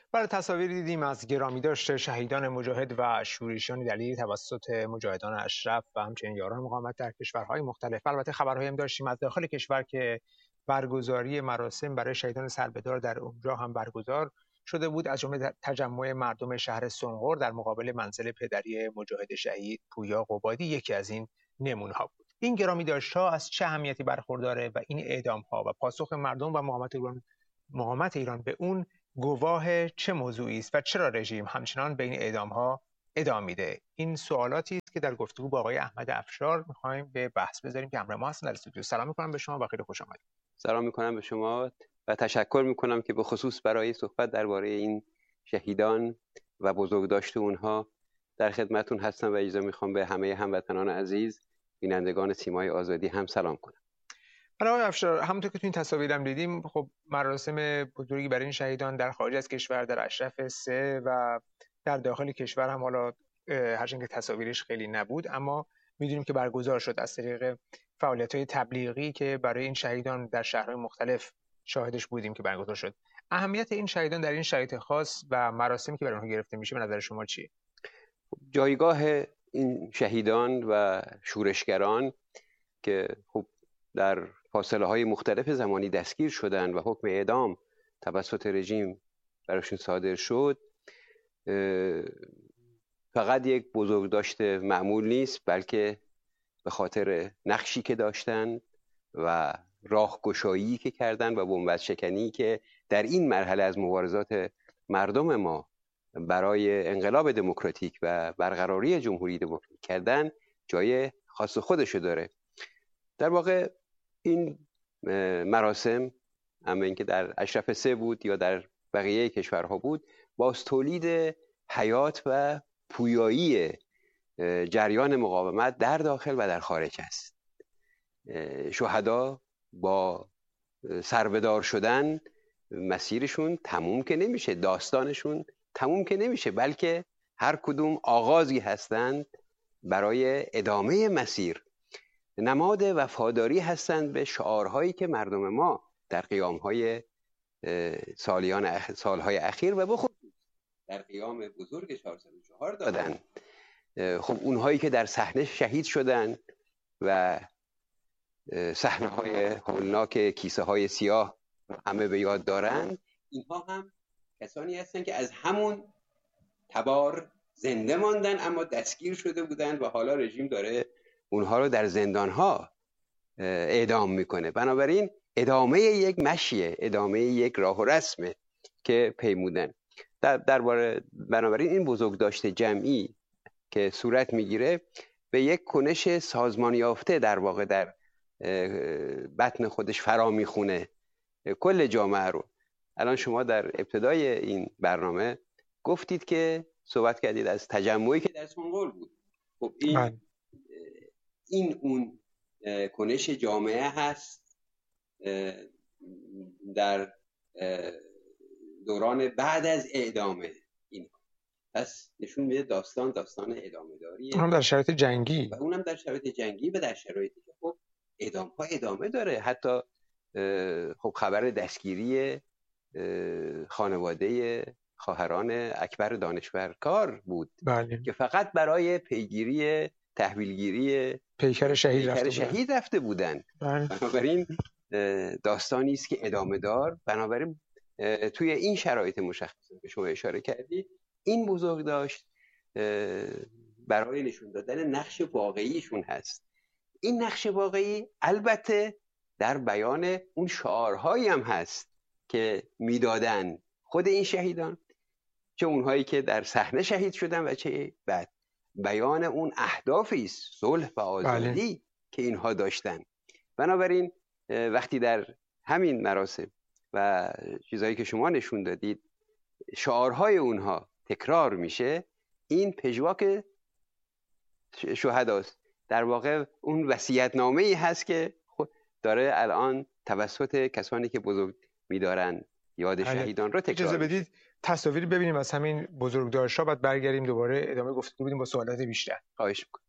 برای تصاویر دیدیم از گرامیداشت شهیدان مجاهد و شورشیان دلیری توسط مجاهدان اشرف و همچنین یاران مقاومت در کشورهای مختلف. البته خبرهایی هم داشتیم از داخل کشور که برگزاری مراسم برای شهیدان سربهدار در اونجا هم برگزار شده بود، از جمله تجمع مردم شهر سنقر در مقابل منزل پدری مجاهد شهید پویا قبادی یکی از این نمونه‌ها بود. این گرامیداشت‌ها از چه اهمیتی برخورداره و این اعدام‌ها و پاسخ مردم و مقاومت ایران به اون گواه چه موضوعی است و چرا رژیم همچنان به این اعدام‌ها ادامه میده؟ این سوالاتی است که در گفتگو با آقای احمد افشار می‌خوایم به بحث بذاریم که همراه ما هستن در استودیو. سلام می‌کنم به شما و خیلی خوش آمدید. سلام می‌کنم به شما و تشکر می‌کنم که به خصوص برای صحبت درباره این شهیدان و بزرگداشت اونها در خدمتتون هستم و اجازه می‌خوام به همه هموطنان عزیز بینندگان سیمای آزادی هم سلام کنم. آقای افشار، همونطور که تو این تصاویرم دیدیم، خب مراسم بزرگی برای این شهیدان در خارج از کشور در اشرف 3 و در داخل کشور هم، حالا هرچند که تصاویرش خیلی نبود، اما میدونیم که برگزار شد از طریق فعالیت‌های تبلیغی که برای این شهیدان در شهرهای مختلف شاهدش بودیم که برگزار شد. اهمیت این شهیدان در این شرایط خاص و مراسمی که برای اونها گرفته میشه به نظر شما چیه؟ جایگاه این شهیدان و شورشگران که خب در فاصله‌های مختلف زمانی دستگیر شدند و حکم اعدام توسط رژیم براشون صادر شد، فقط یک بزرگداشت معمول نیست، بلکه به خاطر نقشی که داشتن و راهگشایی که کردن و بنبست شکنی که در این مرحله از مبارزات مردم ما برای انقلاب دموکراتیک و برقراری جمهوری دموکراتیک کردن جای خاص خودشو داره. در واقع این مراسم، اما اینکه در اشرف 3 بود یا در بقیه کشورها بود، باز تولید حیات و پویایی جریان مقاومت در داخل و در خارج است. شهدا با سربهدار شدن مسیرشون تموم که نمیشه، داستانشون تموم که نمیشه، بلکه هر کدوم آغازی هستند برای ادامه مسیر، نماد وفاداری هستند به شعارهایی که مردم ما در قیامهای سالهای اخیر و بخصوص در قیام بزرگ 404 دادن. خب اونهایی که در صحنه شهید شدن و صحنه های هولناک کیسه های سیاه همه به یاد دارن، اینها هم کسانی هستند که از همون تبار زنده ماندن اما دستگیر شده بودن و حالا رژیم داره اونها رو در زندانها اعدام میکنه. بنابراین ادامه یک مشیه، ادامه یک راه و رسمه که پیمودن. بنابراین این بزرگداشت جمعی که صورت میگیره به یک کنش سازمان یافته در واقع در بطن خودش فرا میخونه کل جامعه رو. الان شما در ابتدای این برنامه گفتید که صحبت کردید از تجمعی که در سنقر بود. خب این اون کنش جامعه هست در دوران بعد از اعدام این. پس نشون میده داستان ادامه داریه، هم در شرایط جنگی و اونم در شرایط جنگی و در شرایطی که خب اعدام ها ادامه داره. حتی خب خبر دستگیری خانواده خواهران اکبر دانشورکار بود. بله. که فقط برای پیگیری تحویلگیری پیکر شهید رفته بودن. بله. بنابراین داستانی است که ادامه دار. بنابراین توی این شرایط مشخص که شما اشاره کردید، این بزرگداشت برای نشون دادن نقش واقعیشون هست. این نقش واقعی البته در بیان اون شعارهایی هم هست که میدادن خود این شهیدان، چه اونهایی که در صحنه شهید شدن و چه بعد. بیان اون اهدافی است، صلح و آزادی. بله. که اینها داشتن. بنابراین وقتی در همین مراسم و چیزهایی که شما نشون دادید شعارهای اونها تکرار میشه، این پژواک شهداست. در واقع اون وصیت‌نامه‌ای هست که داره الان توسط کسانی که بزرگ می‌دارن یاد شهیدان رو تکرار. اجازه بدید تصاویری ببینیم از همین بزرگداشت‌ها، بعد برگردیم دوباره ادامه گفتگو بدیم با سوالات بیشتر. خواهش می‌کنم.